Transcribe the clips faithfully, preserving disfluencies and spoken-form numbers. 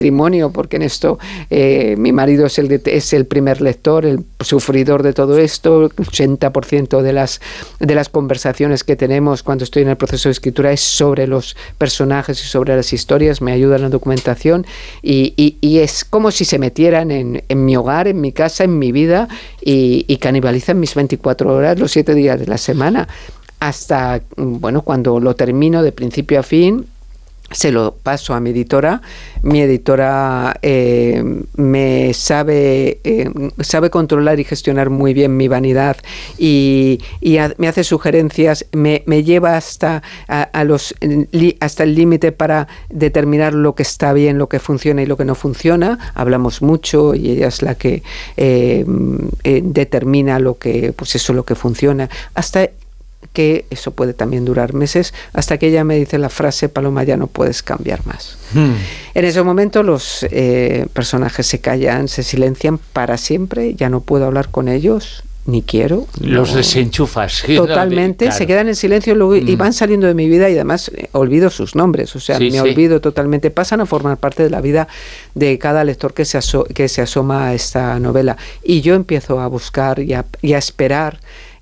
matrimonio, porque en esto eh, mi marido es el, de, es el primer lector, el sufridor de todo esto. El ochenta por ciento de las, de las conversaciones que tenemos cuando estoy en el proceso de escritura es sobre los personajes y sobre las historias, me ayuda en la documentación y, y, y es como si se metieran en, en mi hogar, en mi casa, en mi vida y, y canibalizan mis veinticuatro horas, los siete días de la semana, hasta, bueno, cuando lo termino de principio a fin, se lo paso a mi editora. Mi editora eh, me sabe, eh, sabe controlar y gestionar muy bien mi vanidad y, y a, me hace sugerencias, me, me lleva hasta, a, a los, li, hasta el límite para determinar lo que está bien, lo que funciona y lo que no funciona. Hablamos mucho y ella es la que eh, eh, determina lo que, pues eso, lo que funciona. Hasta que eso puede también durar meses, hasta que ella me dice la frase: Paloma, ya no puedes cambiar más. Hmm. En ese momento los eh, personajes se callan, se silencian para siempre, ya no puedo hablar con ellos, ni quiero. Los no, desenchufas. Totalmente, claro. Se quedan en silencio luego, mm. y van saliendo de mi vida y además eh, olvido sus nombres, o sea, sí, me sí. olvido totalmente, pasan a formar parte de la vida de cada lector que se, aso que se asoma a esta novela. Y yo empiezo a buscar y a, y a esperar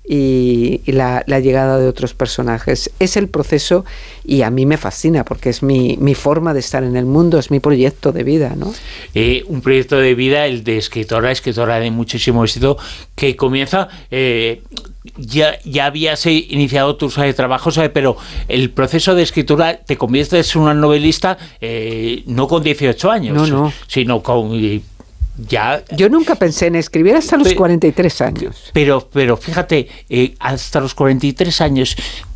y, y la, la llegada de otros personajes. Es el proceso y a mí me fascina porque es mi, mi forma de estar en el mundo, es mi proyecto de vida, ¿no? Eh, un proyecto de vida, el de escritora, escritora de muchísimo éxito, que comienza... Eh, Ya, ya habías iniciado tus eh, trabajos, eh, pero el proceso de escritura te conviertes en una novelista eh, no con dieciocho años, no, no. sino con... Eh, ya. Yo nunca pensé en escribir hasta los pero, cuarenta y tres años. Pero, pero fíjate, eh, hasta los cuarenta y tres años...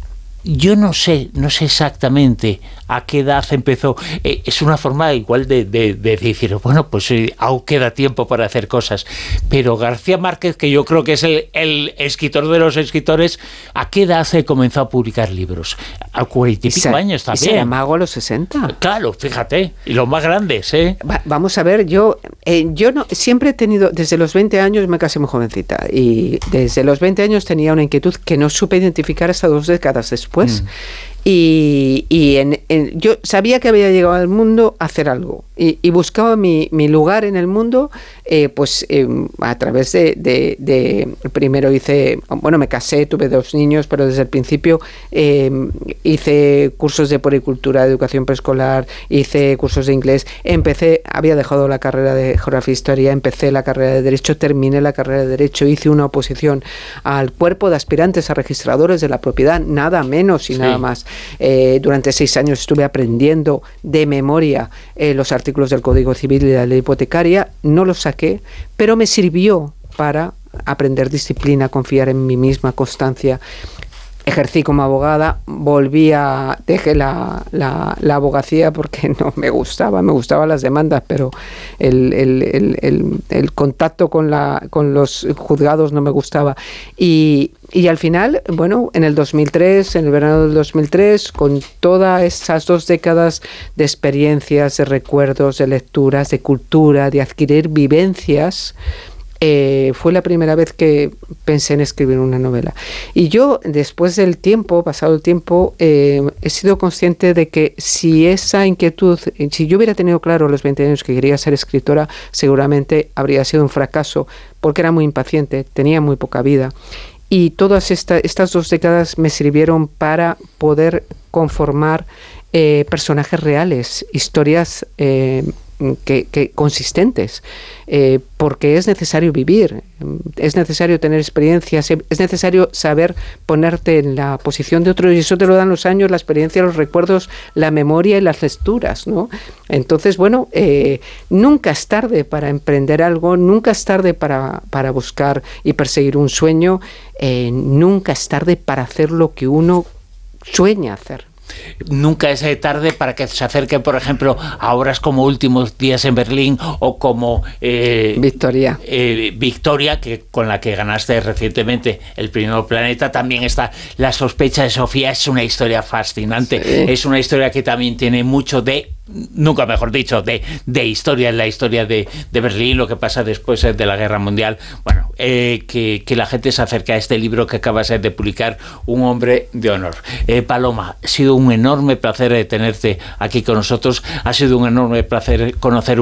Yo no sé, no sé exactamente a qué edad empezó. Eh, es una forma igual de, de, de decir, bueno, pues eh, aún queda tiempo para hacer cosas. Pero García Márquez, que yo creo que es el, el escritor de los escritores, ¿a qué edad se comenzó a publicar libros? A cuarenta y pico años también. Y se llamaba a los sesenta. Claro, fíjate, y los más grandes, ¿eh? Va, vamos a ver, yo, eh, yo no, siempre he tenido, desde los veinte años me casé muy jovencita, y desde los veinte años tenía una inquietud que no supe identificar hasta dos décadas después. Pues, mm. Y, y en, en, yo sabía que había llegado al mundo a hacer algo y, y buscaba mi, mi lugar en el mundo, eh, pues eh, a través de, de, de primero hice, bueno, me casé, tuve dos niños, pero desde el principio eh, hice cursos de poricultura, de educación preescolar, hice cursos de inglés, empecé, había dejado la carrera de geografía e historia, empecé la carrera de derecho, terminé la carrera de derecho, hice una oposición al cuerpo de aspirantes a registradores de la propiedad, nada menos y sí. nada más. Eh, durante seis años estuve aprendiendo de memoria eh, los artículos del Código Civil y de la ley hipotecaria, no los saqué, pero me sirvió para aprender disciplina, confiar en mí misma, constancia. Ejercí como abogada, volví a... dejé la, la, la abogacía porque no me gustaba, me gustaban las demandas, pero el, el, el, el, el contacto con, la, con los juzgados no me gustaba. Y, y al final, bueno, en el dos mil tres, en el verano del dos mil tres, con todas esas dos décadas de experiencias, de recuerdos, de lecturas, de cultura, de adquirir vivencias... Eh, fue la primera vez que pensé en escribir una novela. Y yo, después del tiempo, pasado el tiempo, eh, he sido consciente de que si esa inquietud, si yo hubiera tenido claro a los veinte años que quería ser escritora, seguramente habría sido un fracaso, porque era muy impaciente, tenía muy poca vida. Y todas esta, estas dos décadas me sirvieron para poder conformar eh, personajes reales, historias eh, Que, que consistentes, eh, porque es necesario vivir, es necesario tener experiencias, es necesario saber ponerte en la posición de otro, y eso te lo dan los años, la experiencia, los recuerdos, la memoria y las lecturas, ¿no? Entonces, bueno, eh, nunca es tarde para emprender algo, nunca es tarde para, para buscar y perseguir un sueño, eh, nunca es tarde para hacer lo que uno sueña hacer. Nunca es tarde para que se acerque, por ejemplo, a obras como Últimos días en Berlín o como eh, Victoria, eh, Victoria, que con la que ganaste recientemente el Premio Planeta. También está La sospecha de Sofía. Es una historia fascinante, sí. Es una historia que también tiene mucho de, nunca mejor dicho, de, de historia, en la historia de, de Berlín, lo que pasa después de la Guerra Mundial. Bueno, eh, que, que la gente se acerque a este libro que acabas de publicar, Un hombre de honor. Eh, Paloma, ha sido un enorme placer tenerte aquí con nosotros, ha sido un enorme placer conocer